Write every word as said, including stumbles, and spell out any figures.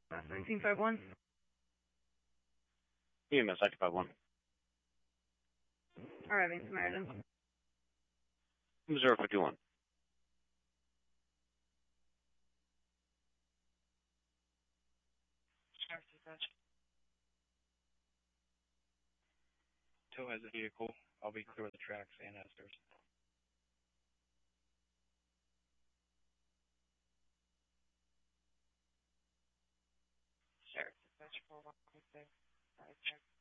nineteen five one. E M S nineteen five one. Arriving Samaritan. zero fifty one. Sheriff Dispatch. Tow has a vehicle. I'll be clear with the tracks and esters. Sheriff Dispatch four one six.